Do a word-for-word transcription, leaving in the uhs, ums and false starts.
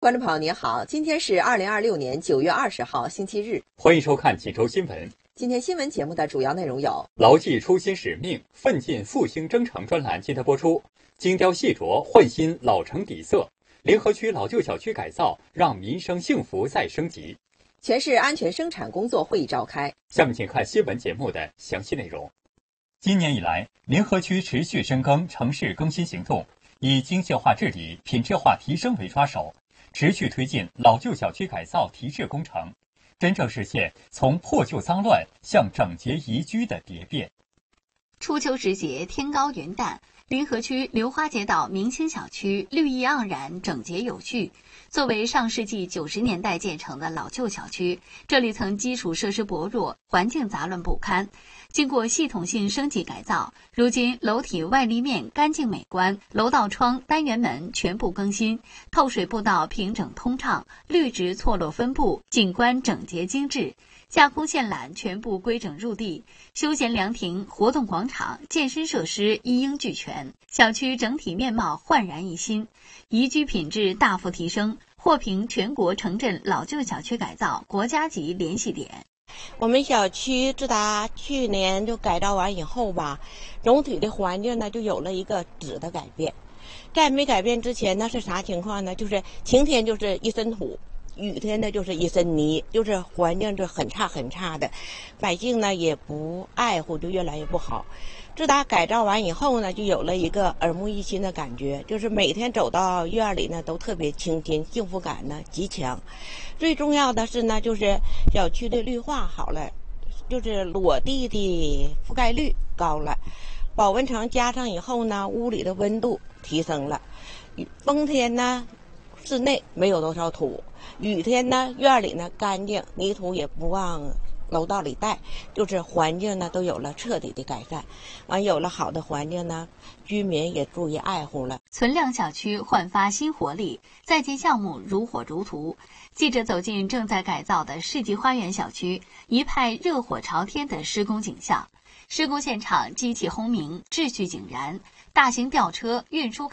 观众朋友您好，今天是二零二六年九月二十号星期日， 欢迎收看济州新闻。 今天新闻节目的主要内容有： 牢记初心使命，奋进复兴征程专栏今天播出；精雕细琢，焕新老城底色；联合区老旧小区改造，让民生幸福再升级。 全市安全生产工作会议召开。 下面请看新闻节目的详细内容。今年以来，联合区持续深耕城市更新行动，以精细化治理、品质化提升为抓手，持续推进老旧小区改造提质工程，真正实现从破旧脏乱向整洁宜居的蝶变。 初秋时节，天高云淡，联合区流花街道明星小区绿意盎然，整洁有序。作为上世纪九十年代建成的老旧小区，这里曾基础设施薄弱，环境杂乱不堪。经过系统性升级改造，如今楼体外立面干净美观，楼道窗、单元门全部更新，透水步道平整通畅，绿植错落分布，景观整洁精致。架空线缆全部规整入地，休闲凉亭、活动广场、健身设施一应俱全，小区整体面貌焕然一新，宜居品质大幅提升，获评全国城镇老旧小区改造国家级联系点。 我们小区自打去年就改造完以后吧，总体的环境呢就有了一个质的改变。在没改变之前呢是啥情况呢？就是晴天就是一身土，雨天呢就是一身泥，就是环境就很差很差的，百姓呢也不爱护，就越来越不好。自打改造完以后呢，就有了一个耳目一新的感觉，就是每天走到院里呢都特别清新，幸福感呢极强。最重要的是呢，就是小区的绿化好了，就是裸地的覆盖率高了，保温层加上以后呢，屋里的温度提升了。冬天呢室内没有多少土，雨天呢院里呢干净，泥土也不往楼道里带，就是环境呢都有了彻底的改善。完有了好的环境呢，居民也注意爱护了。 存量小区焕发新活力，在建项目如火如荼。记者走进正在改造的世纪花园小区，一派热火朝天的施工景象。施工现场机器轰鸣，秩序井然，大型吊车运输